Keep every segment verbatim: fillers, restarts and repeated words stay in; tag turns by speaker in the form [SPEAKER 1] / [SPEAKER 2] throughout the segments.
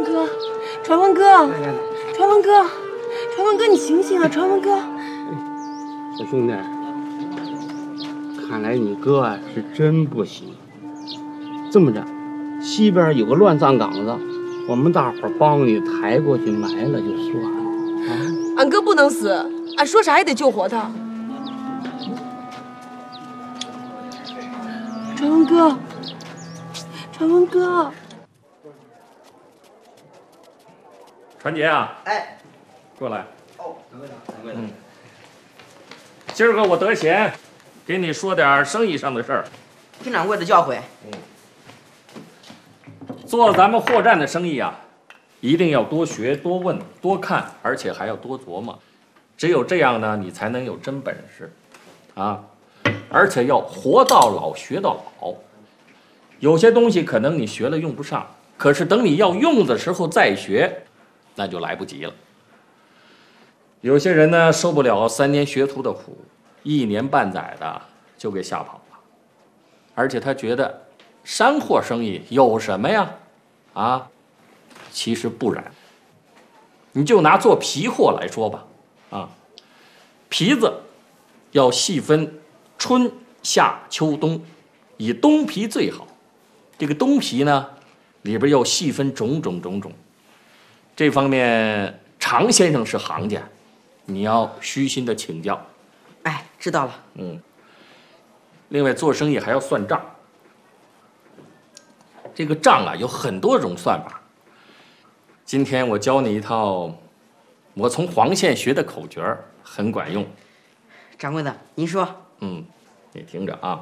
[SPEAKER 1] 哥，传文哥，传文哥，传文哥，你醒醒啊，传文哥！
[SPEAKER 2] 小兄弟，看来你哥啊是真不行。这么着，西边有个乱葬岗子，我们大伙儿帮你抬过去埋了就算了。啊，
[SPEAKER 1] 俺哥不能死，俺说啥也得救活他。传文哥，传文哥。
[SPEAKER 3] 传杰啊，
[SPEAKER 4] 哎，
[SPEAKER 3] 过来。
[SPEAKER 4] 哦，掌柜的，掌柜的。
[SPEAKER 3] 嗯，今儿个我得闲，给你说点生意上的事儿。
[SPEAKER 4] 听掌柜的教诲。
[SPEAKER 3] 嗯，做咱们货站的生意啊，一定要多学、多问、多看，而且还要多琢磨。只有这样呢，你才能有真本事，啊，而且要活到老学到老。有些东西可能你学了用不上，可是等你要用的时候再学。 那就来不及了。有些人呢，受不了三年学徒的苦，一年半载的就给吓跑了。而且他觉得山货生意有什么呀？啊，其实不然。你就拿做皮货来说吧，啊，皮子要细分春夏秋冬，以冬皮最好。这个冬皮呢，里边要细分种种种种。 这方面，常先生是行家，你要虚心的请教。
[SPEAKER 4] 哎，知道了。
[SPEAKER 3] 嗯。另外，做生意还要算账。这个账啊，有很多种算法。今天我教你一套，我从黄县学的口诀，很管用。
[SPEAKER 4] 掌柜的，您说。
[SPEAKER 3] 嗯，你听着啊。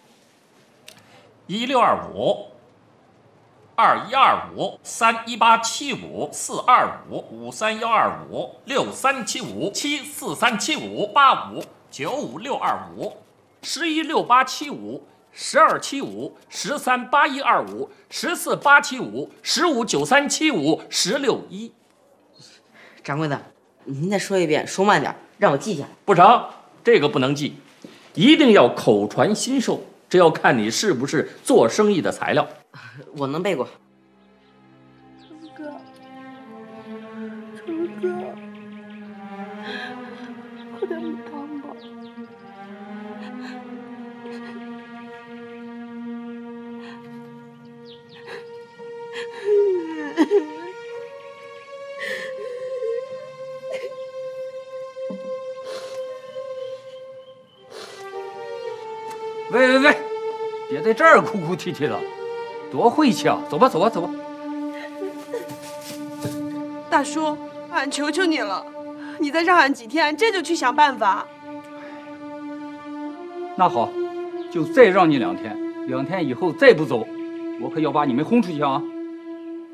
[SPEAKER 3] 一六二五。 二一二五，三一八七五，四二五，五三幺二五，六三七五，七四三七五，八五九五六二五，十一六八七五，十二七五，十三八一二五，十四八七五，十五九三七五，十六一。
[SPEAKER 4] 掌柜的，您再说一遍，说慢点，让我记下来。
[SPEAKER 3] 不成，这个不能记，一定要口传心授。这要看你是不是做生意的材料。
[SPEAKER 4] 我能背过。
[SPEAKER 1] 传哥，传哥，快点米汤吧。
[SPEAKER 5] 喂喂喂，别在这儿哭哭啼啼的。 多晦气啊！走吧，走吧，走吧。
[SPEAKER 1] 大叔，俺求求你了，你再让俺几天，俺这就去想办法。
[SPEAKER 5] 那好，就再让你两天，两天以后再不走，我可要把你们轰出去啊！